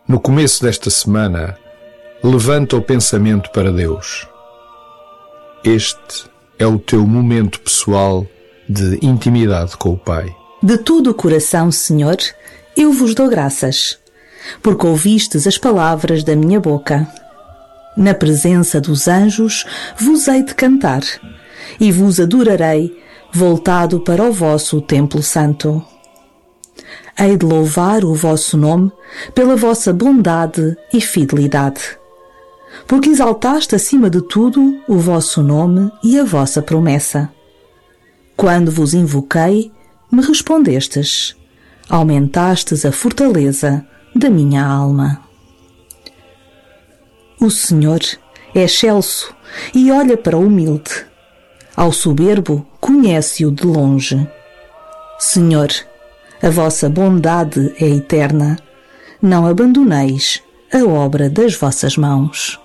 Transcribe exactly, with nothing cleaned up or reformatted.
No começo desta semana, levanta o pensamento para Deus. Este é o teu momento pessoal de intimidade com o Pai. De todo o coração, Senhor, eu vos dou graças, porque ouvistes as palavras da minha boca. Na presença dos anjos vos hei de cantar, e vos adorarei, voltado para o vosso templo santo. Hei de louvar o vosso nome pela vossa bondade e fidelidade, porque exaltaste acima de tudo o vosso nome e a vossa promessa. Quando vos invoquei, me respondestes, aumentastes a fortaleza da minha alma. O Senhor é excelso e olha para o humilde, ao soberbo conhece-o de longe. Senhor, a vossa bondade é eterna, não abandoneis a obra das vossas mãos.